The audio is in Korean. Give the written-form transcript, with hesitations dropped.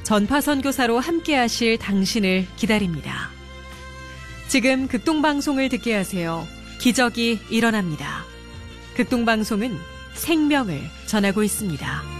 전파 선교사로 함께 하실 당신을 기다립니다. 지금 극동방송을 듣게 하세요. 기적이 일어납니다. 극동방송은 생명을 전하고 있습니다.